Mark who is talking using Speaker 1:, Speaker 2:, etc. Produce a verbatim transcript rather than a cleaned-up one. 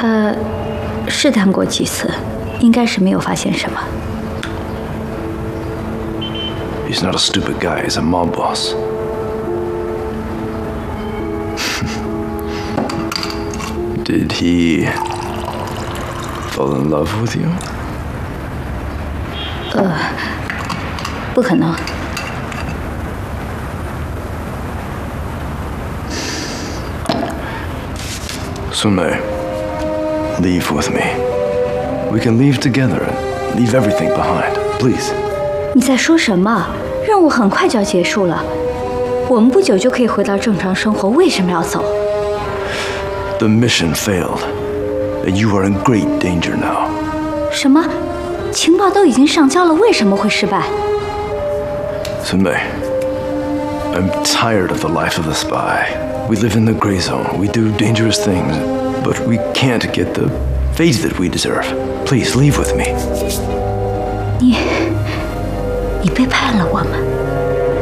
Speaker 1: 他试探过几次，应该是没有发现什么。
Speaker 2: He's not a stupid guy. He's a mob boss. Did he fall in love with you?
Speaker 1: 呃，不可能。
Speaker 2: Sunmei, leave with me. We can leave together and leave everything behind. Please.
Speaker 1: 你在说什么？任务很快就要结束了，我们不久就可以回到正常生活，为什么要走？
Speaker 2: The mission failed, and you are in great danger now.
Speaker 1: 什么？情报都已经上交了，为什么会失败？
Speaker 2: Sunmei, I'm tired of the life of a spy. We live in the gray zone. We do dangerous things, but we can't get the fate that we deserve. Please leave with me.
Speaker 1: 你，你背叛了我们。